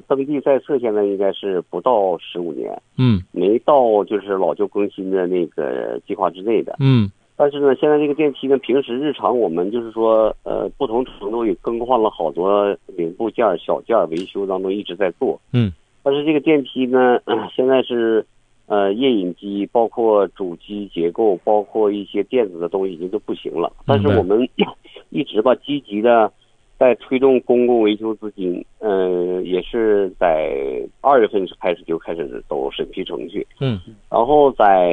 登记在册，现在应该是不到15年，没到就是老旧更新的那个计划之内的，但是呢，现在这个电梯呢，平时日常我们就是说，不同程度也更换了好多零部件、小件维修当中一直在做，但是这个电梯呢，现在是，液引机，包括主机结构，包括一些电子的东西已经都不行了。但是我们一直吧积极的在推动公共维修资金，也是在2月份开始走审批程序，然后在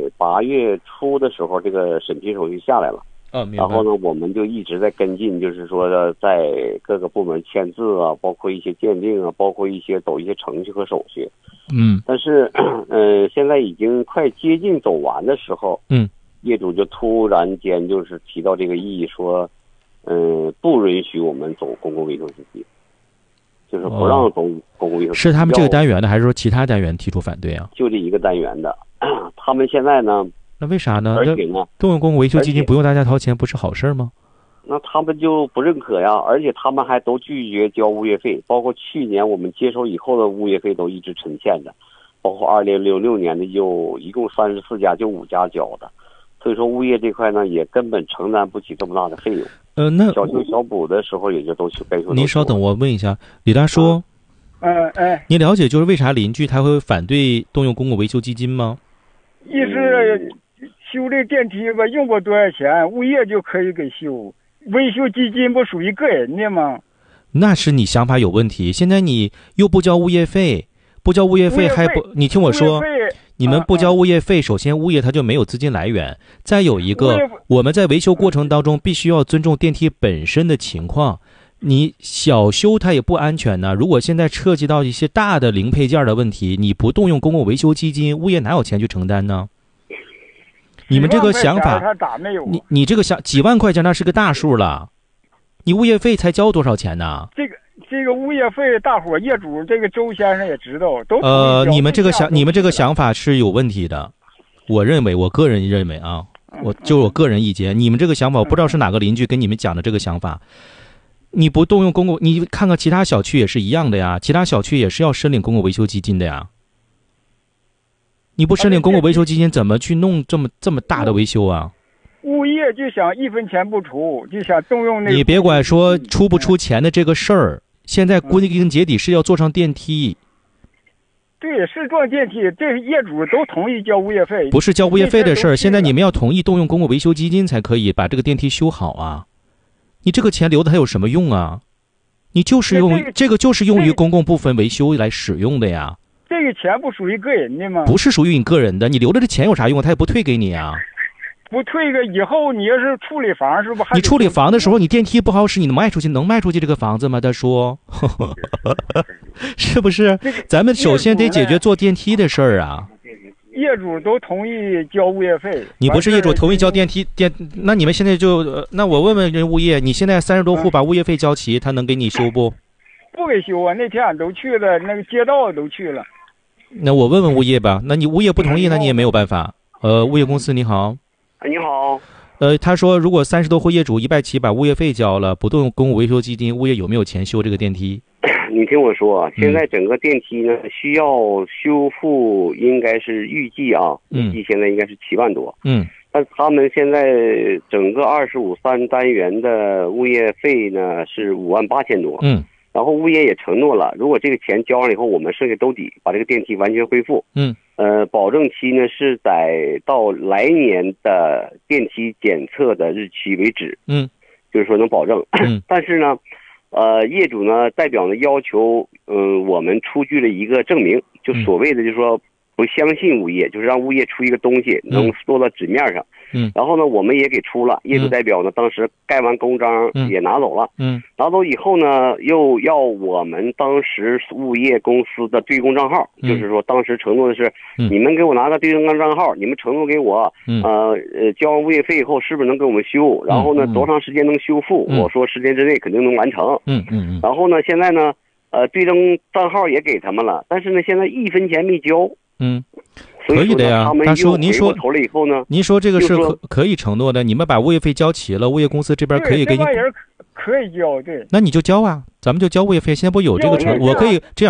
8月初的时候，这个审批手续下来了。然后呢，我们就一直在跟进，就是说在各个部门签字啊，包括一些鉴定啊，包括一些走一些程序和手续。但是现在已经快接近走完的时候，业主就突然间就是提到这个异议，说不允许我们走公共维修资金，就是不让走公共维修资金。 是他们这个单元的，还是说其他单元提出反对啊？ 就这一个单元的。他们现在呢， 那为啥呢？ 而且呢， 动用公共维修基金不用大家掏钱，不是好事吗？ 那他们就不认可呀，而且他们还都拒绝交物业费，包括去年我们接手以后的物业费都一直沉欠着，包括2006年的就一共34家，就5家交的，所以说物业这块呢也根本承担不起这么大的费用。 那小修小补的时候也就都去该修。 您稍等，我问一下李大叔，您了解就是为啥邻居他会反对动用公共维修基金吗？ 一是修这电梯吧，用不多少钱，物业就可以给修。维修基金不属于个人的吗？ 那是你想法有问题。现在你又不交物业费，还不，你听我说，你们不交物业费，首先物业它就没有资金来源，再有一个，我们在维修过程当中必须要尊重电梯本身的情况。你小修它也不安全呢。如果现在涉及到一些大的零配件的问题，你不动用公共维修基金，物业哪有钱去承担呢？你们这个想法，你这个几万块钱那是个大数了，你物业费才交多少钱呢？ 这个物业费，大伙业主这个周先生也知道，都你们这个想法是有问题的。我个人认为啊，我个人意见，你们这个想法我不知道是哪个邻居跟你们讲的这个想法。你不动用公共，你看看其他小区也是一样的呀，其他小区也是要申领公共维修基金的呀。你不申领公共维修基金，怎么去弄这么大的维修啊？ 物业就想1分钱不出，就想动用那个。 你别管说出不出钱的这个事儿，现在归根结底是要坐上电梯。 对，是坐电梯，这业主都同意交物业费。 不是交物业费的事儿，现在你们要同意动用公共维修基金才可以把这个电梯修好啊。你这个钱留的还有什么用啊？你就是这个就是用于公共部分维修来使用的呀。 这个钱不属于个人的吗？ 不是属于你个人的，你留着这钱有啥用？他也不退给你啊。 不退个以后你要是处理房是不还？ 你处理房的时候，你电梯不好使，你能卖出去这个房子吗？他说，是不是？咱们首先得解决坐电梯的事儿啊。 业主都同意交物业费。 你不是业主同意交那你们现在就那我问问人物业，你现在30多户把物业费交齐，他能给你修不？ 不给修啊！那天俺都去了，那个街道都去了。 那我问问物业吧。那你物业不同意，那你也没有办法。物业公司你好。 你好。 他说如果30多户业主一拜齐把物业费交了，不动用公共维修基金，物业有没有钱修这个电梯？ 你听我说，现在整个电梯呢需要修复，应该是预计现在应该是7万多。但他们现在整个25-3单元的物业费呢是5万8千多。然后物业也承诺了，如果这个钱交上以后，我们剩下兜底，把这个电梯完全恢复。保证期呢是到来年的电梯检测的日期为止。就是说能保证。但是呢，业主呢代表呢要求，我们出具了一个证明，就所谓的就是说不相信物业，就是让物业出一个东西能落到纸面上。然后呢我们也给出了，业主代表呢当时盖完公章也拿走了。拿走以后呢又要我们当时物业公司的对公账号，就是说当时承诺的是，你们给我拿个对公账号，你们承诺给我交完物业费以后是不是能给我们修，然后呢多长时间能修复，我说时间之内肯定能完成。然后呢现在呢对公账号也给他们了，但是呢现在1分钱没交。 可以的呀。他说您说头了以后呢， 您说这个是可以承诺的，你们把物业费交齐了，物业公司这边可以给你。 可以交，对。 那你就交啊，咱们就交物业费。现在不有这个承诺，我可以这样。